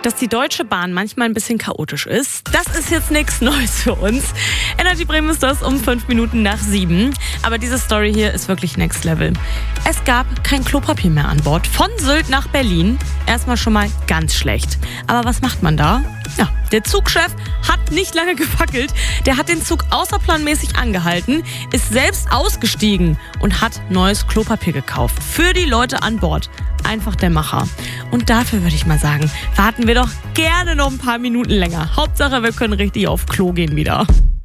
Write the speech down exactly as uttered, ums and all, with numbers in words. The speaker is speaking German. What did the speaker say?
Dass die Deutsche Bahn manchmal ein bisschen chaotisch ist, das ist jetzt nichts Neues für uns. Energy Bremen ist das um fünf Minuten nach sieben. Aber diese Story hier ist wirklich next level. Es gab kein Klopapier mehr an Bord. Von Sylt nach Berlin. Erstmal schon mal ganz schlecht. Aber was macht man da? Ja, der Zugchef hat nicht lange gefackelt. Der hat den Zug außerplanmäßig angehalten, ist selbst ausgestiegen und hat neues Klopapier gekauft. Für die Leute an Bord. Einfach der Macher. Und dafür würde ich mal sagen, warten wir doch gerne noch ein paar Minuten länger. Hauptsache, wir können richtig auf Klo gehen wieder.